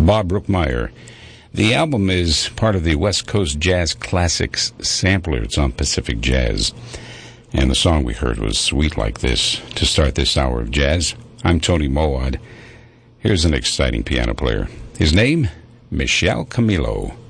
Bob Brookmeyer. The album is part of the West Coast Jazz Classics sampler. It's on Pacific Jazz. And the song we heard was Sweet Like This to start this hour of jazz. I'm Tony Mowad. Here's an exciting piano player. His name, Michel Camilo.